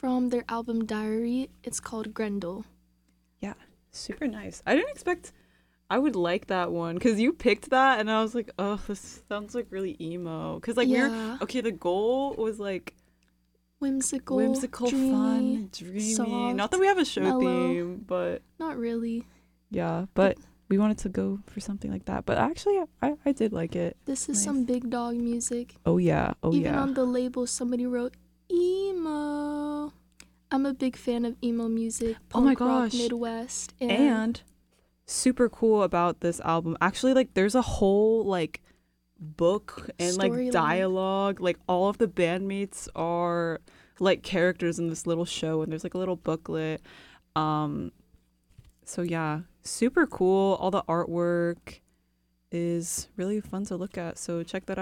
from their album Diary. It's called Grendel. Yeah, super nice. I didn't expect I would like that one because you picked that, and I was like, oh, this sounds like really emo. Because like Yeah. okay, the goal was like Whimsical, whimsical, dreamy, fun, dreamy. Not that soft, we have a show mellow. theme, but Not really. yeah, But but we wanted to go for something like that. But actually, I did like it. this is Nice. some big dog music. Oh yeah, oh Even yeah. on the label, somebody wrote emo. I'm a big fan of emo music, Oh my punk rock, gosh. Midwest, And super cool about this album. Actually, like there's a whole like book and like storyline. dialogue. Like all of the bandmates are like characters in this little show, and there's like a little booklet. So yeah, super cool. All the artwork is really fun to look at. So check that out.